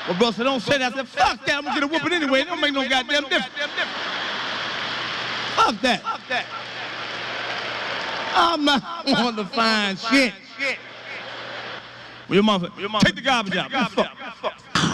Well, bro, so don't say that. I said, fuck that. I'm gonna get a whooping anyway. It don't make no goddamn difference. Fuck that. I'm not on the fine shit. Well, your mother, take the garbage out. What the fuck?